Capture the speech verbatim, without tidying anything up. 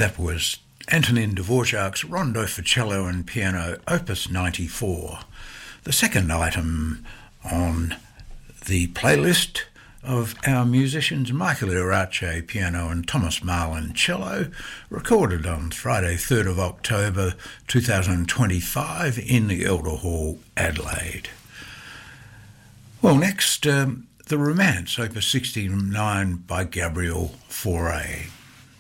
That was Antonin Dvorak's Rondo for Cello and Piano, Opus ninety-four, the second item on the playlist of our musicians Michael Irache, piano, and Thomas Marlin, cello, recorded on Friday third of October two thousand twenty-five in the Elder Hall, Adelaide. Well, next, um, The Romance, Opus sixty-nine by Gabriel Fauré.